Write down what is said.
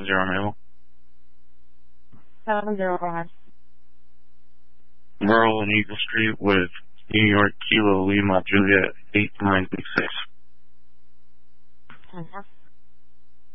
70 Mabel. 705. Merle and Eagle Street with New York Kilo Lima Juliet 8966. Mm-hmm.